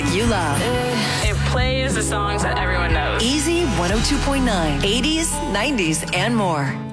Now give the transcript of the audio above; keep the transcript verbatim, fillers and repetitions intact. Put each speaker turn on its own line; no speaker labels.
you love.
It plays the songs that everyone knows.
Easy one oh two point nine, eighties, nineties, and more.